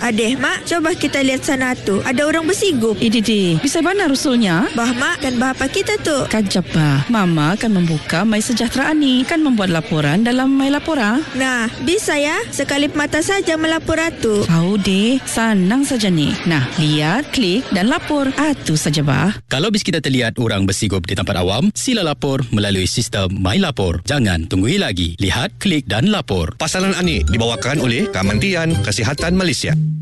Adeh, Mak, coba kita lihat sana tu. Ada orang bersigup. Didi, bisa mana rusulnya? Bah, Mak, kan bah apa kita tu? Kajap bah, Mama akan membuka My Sejahtera ni. Kan membuat laporan dalam My Lapora. Nah, bisa ya. Sekali mata saja melapor tu. Tahu deh, senang saja ni. Nah, lihat, klik dan lapor. Itu saja bah. Kalau bis kita terlihat orang bersigup di tempat awam, sila lapor melalui sistem My Lapor. Jangan tunggu lagi. Lihat, klik dan lapor. Pasaran ini dibawakan oleh Kementerian Kesihatan Malaysia.